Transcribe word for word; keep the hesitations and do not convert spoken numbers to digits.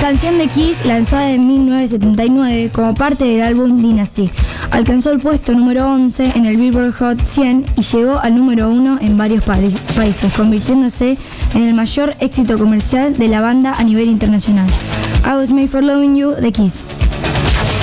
canción de Kiss, lanzada en mil novecientos setenta y nueve como parte del álbum Dynasty, alcanzó el puesto número once en el Billboard Hot cien y llegó al número uno en varios pa- países, convirtiéndose en el mayor éxito comercial de la banda a nivel internacional. I Was Made for Loving You de Kiss.